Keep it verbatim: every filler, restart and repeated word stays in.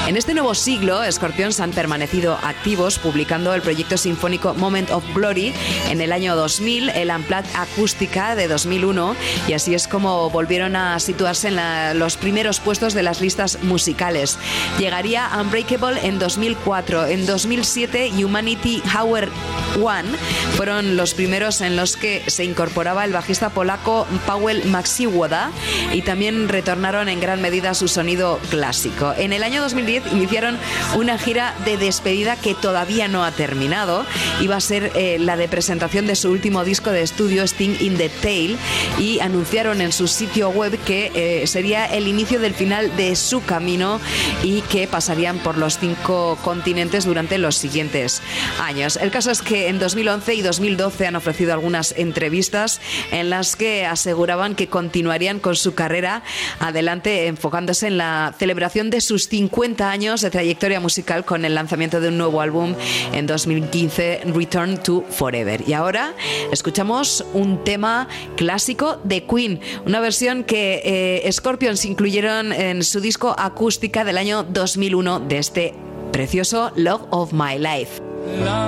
En este nuevo siglo, Scorpions han permanecido activos, publicando el proyecto sinfónico Moment of Glory en el año dos mil, el Unplugged Acústica de dos mil uno, y así es como volvieron a situarse en la, los primeros puestos de las listas musicales. Llegaría Unbreakable en dos mil cuatro. En dos mil siete, Humanity Hour One fueron los primeros en los que se incorporaba el bajista polaco Paweł Maksiwoda, y también retornaron en gran medida a su sonido clásico. En el año dos mil diez iniciaron una gira de despedida que todavía no ha terminado. Iba a ser eh, la de presentación de su último disco de estudio, Sting in the Tail, y anunciaron en su sitio web que eh, sería el inicio del final de su camino y que pasarían por los cinco continentes durante los siguientes años. El caso es que en dos mil once y dos mil doce han ofrecido algunas entrevistas en las que aseguraban que continuarían con su carrera adelante, enfocándose en la celebración de sus cincuenta años de trayectoria musical con el lanzamiento de un nuevo álbum en dos mil quince, Return to Forever. Y ahora escuchamos un tema clásico de Queen, una versión que eh, Scorpions incluyeron en su disco Acústica del año dos mil uno de este precioso Love of My Life.